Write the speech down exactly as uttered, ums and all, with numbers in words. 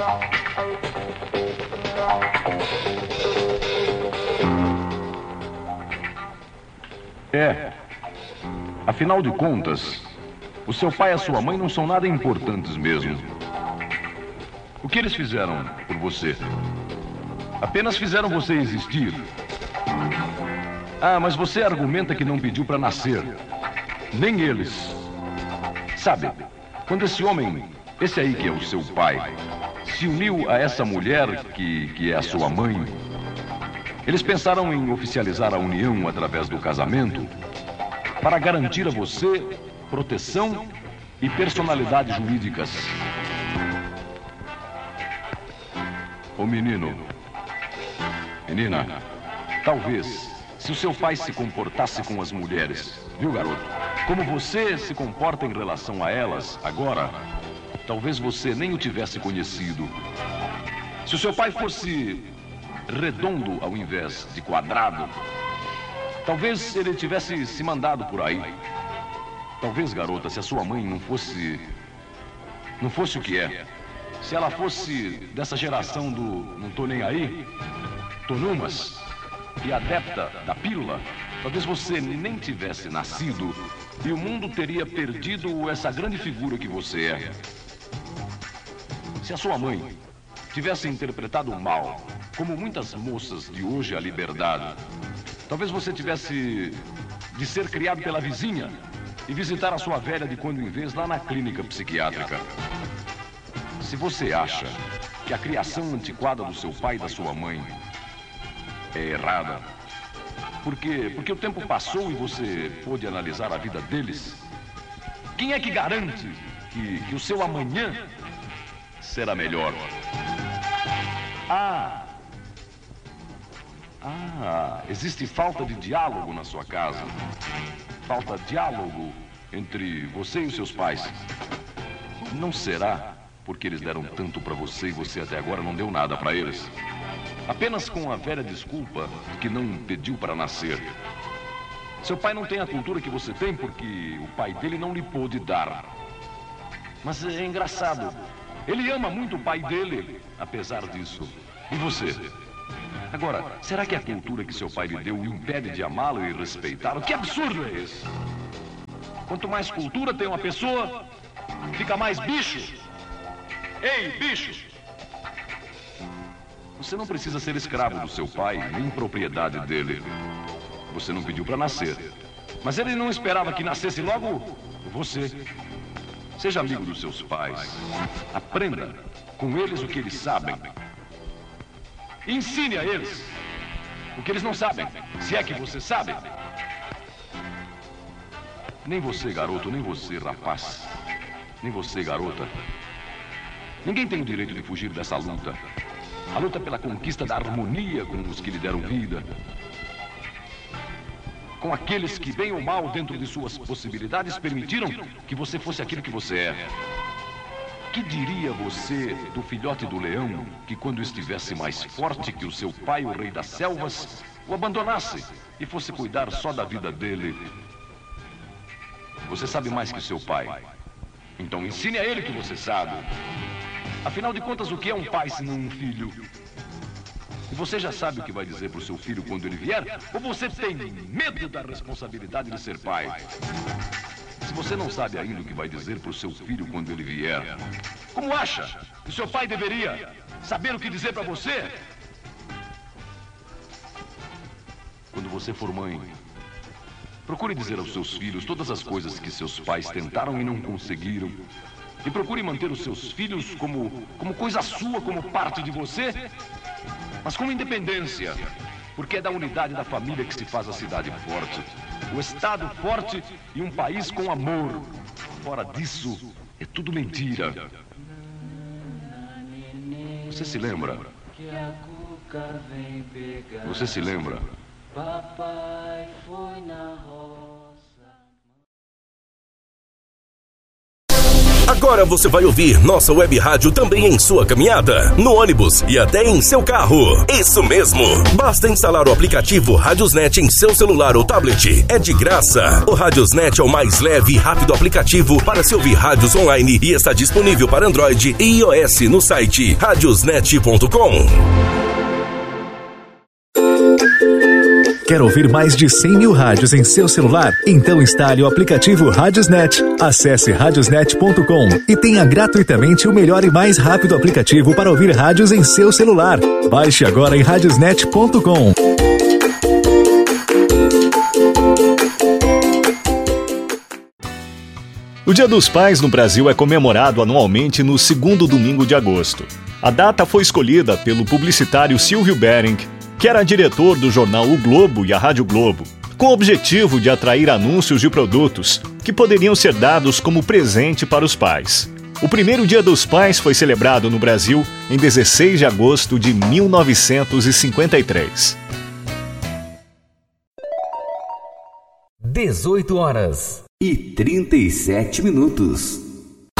É. Afinal de contas, o seu pai e a sua mãe não são nada importantes mesmo. O que eles fizeram por você? Apenas fizeram você existir. Ah, mas você argumenta que não pediu para nascer. Nem eles. Sabe, quando esse homem, esse aí que é o seu pai, se uniu a essa mulher que, que é a sua mãe, eles pensaram em oficializar a união através do casamento para garantir a você proteção e personalidade jurídicas. Ô menino, menina, talvez, se o seu pai se comportasse com as mulheres, viu, garoto? Como você se comporta em relação a elas agora, talvez você nem o tivesse conhecido. Se o seu pai fosse redondo ao invés de quadrado, talvez ele tivesse se mandado por aí. Talvez, garota, se a sua mãe não fosse... não fosse o que é. Se ela fosse dessa geração do não tô nem aí, tô numas, e adepta da pílula, talvez você nem tivesse nascido e o mundo teria perdido essa grande figura que você é. Se a sua mãe tivesse interpretado mal, como muitas moças de hoje a liberdade, talvez você tivesse de ser criado pela vizinha e visitar a sua velha de quando em vez lá na clínica psiquiátrica. Se você acha que a criação antiquada do seu pai e da sua mãe é errada, por quê? Porque o tempo passou e você pôde analisar a vida deles, quem é que garante que, que o seu amanhã será melhor? Ah, ah, existe falta de diálogo na sua casa. Falta de diálogo entre você e os seus pais. Não será porque eles deram tanto para você e você até agora não deu nada para eles? Apenas com a velha desculpa de que não pediu para nascer. Seu pai não tem a cultura que você tem porque o pai dele não lhe pôde dar. Mas é engraçado. Ele ama muito o pai dele, apesar disso. E você? Agora, será que a cultura que seu pai lhe deu o impede de amá-lo e respeitá-lo? Que absurdo é esse? Quanto mais cultura tem uma pessoa, fica mais bicho. Ei, bicho! Você não precisa ser escravo do seu pai, nem propriedade dele. Você não pediu para nascer. Mas ele não esperava que nascesse logo você. Seja amigo dos seus pais. Aprenda com eles o que eles sabem. Ensine a eles o que eles não sabem, se é que você sabe. Nem você, garoto, nem você, rapaz. Nem você, garota. Ninguém tem o direito de fugir dessa luta. A luta pela conquista da harmonia com os que lhe deram vida. Com aqueles que, bem ou mal, dentro de suas possibilidades, permitiram que você fosse aquilo que você é. Que diria você do filhote do leão que, quando estivesse mais forte que o seu pai, o rei das selvas, o abandonasse e fosse cuidar só da vida dele? Você sabe mais que seu pai. Então ensine a ele que você sabe. Afinal de contas, o que é um pai se não um filho? E você já sabe o que vai dizer para o seu filho quando ele vier? Ou você tem medo da responsabilidade de ser pai? Se você não sabe ainda o que vai dizer para o seu filho quando ele vier, como acha que o seu pai deveria saber o que dizer para você? Quando você for mãe, procure dizer aos seus filhos todas as coisas que seus pais tentaram e não conseguiram. E procure manter os seus filhos como, como coisa sua, como parte de você, mas com independência. Porque é da unidade da família que se faz a cidade forte, o Estado forte e um país com amor. Fora disso, é tudo mentira. Você se lembra? Você se lembra? Papai foi na roça. Agora você vai ouvir nossa web rádio também em sua caminhada, no ônibus e até em seu carro. Isso mesmo! Basta instalar o aplicativo Radiosnet em seu celular ou tablet. É de graça. O Radiosnet é o mais leve e rápido aplicativo para se ouvir rádios online e está disponível para Android e iOS no site radiosnet ponto com. Quer ouvir mais de cem mil rádios em seu celular? Então instale o aplicativo Radiosnet. Acesse radiosnet ponto com e tenha gratuitamente o melhor e mais rápido aplicativo para ouvir rádios em seu celular. Baixe agora em radiosnet ponto com. O Dia dos Pais no Brasil é comemorado anualmente no segundo domingo de agosto. A data foi escolhida pelo publicitário Silvio Bering, que era diretor do jornal O Globo e a Rádio Globo, com o objetivo de atrair anúncios de produtos que poderiam ser dados como presente para os pais. O primeiro Dia dos Pais foi celebrado no Brasil em dezesseis de agosto de mil novecentos e cinquenta e três. dezoito horas e trinta e sete minutos.